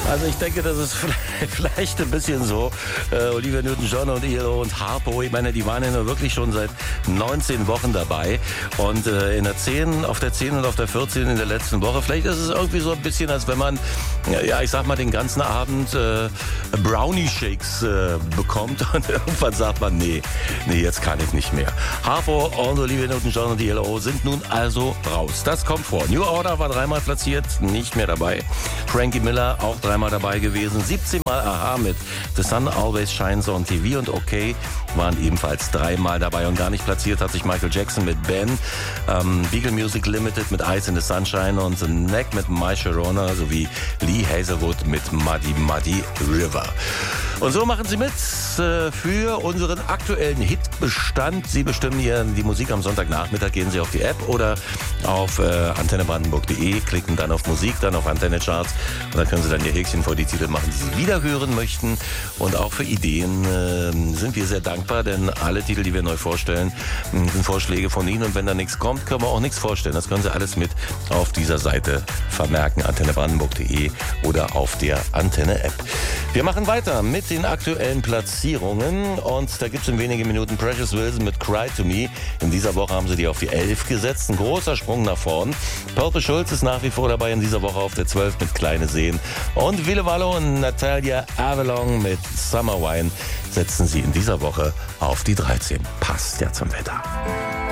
Also ich denke, das ist vielleicht ein bisschen so. Olivia Newton-John und ELO und Harpo, ich meine, die waren ja nur wirklich schon seit 19 Wochen dabei. Und auf der 10 und auf der 14 in der letzten Woche, vielleicht ist es irgendwie so ein bisschen, als wenn man, ja, ich sag mal, den ganzen Abend Brownie-Shakes bekommt und irgendwann sagt man, nee, jetzt kann ich nicht mehr. Harpo und Olivia Newton-John und ELO sind nun also raus. Das kommt vor. New Order war 3-mal platziert, nicht mehr dabei. Frankie Miller auch 3-mal dabei gewesen. 17 Mal Aha mit The Sun Always Shines on TV und OK waren ebenfalls 3-mal dabei. Und gar nicht platziert hat sich Michael Jackson mit Ben, Beagle Music Limited mit Ice in the Sunshine und The Neck mit My Sharona sowie Lee Hazelwood mit Muddy Muddy River. Und so machen Sie mit für unseren aktuellen Hitbestand. Sie bestimmen hier die Musik am Sonntagnachmittag. Gehen Sie auf die App oder auf antennebrandenburg.de, klicken dann auf Musik, dann auf Antenne Charts und dann können Sie dann Ihr Häkchen vor die Titel machen, die Sie wieder hören möchten. Und auch für Ideen sind wir sehr dankbar, denn alle Titel, die wir neu vorstellen, sind Vorschläge von Ihnen. Und wenn da nichts kommt, können wir auch nichts vorstellen. Das können Sie alles mit auf dieser Seite vermerken, antennebrandenburg.de oder auf der Antenne-App. Wir machen weiter mit den aktuellen Platzierungen und da gibt es in wenigen Minuten Precious Wilson mit Cry to Me. In dieser Woche haben sie die auf die 11 gesetzt. Ein großer Sprung nach vorn. Purple Schulz ist nach wie vor dabei in dieser Woche auf der 12 mit Kleine Seen. Und Ville Valo und Natalia Avalon mit Summer Wine setzen sie in dieser Woche auf die 13. Passt ja zum Wetter.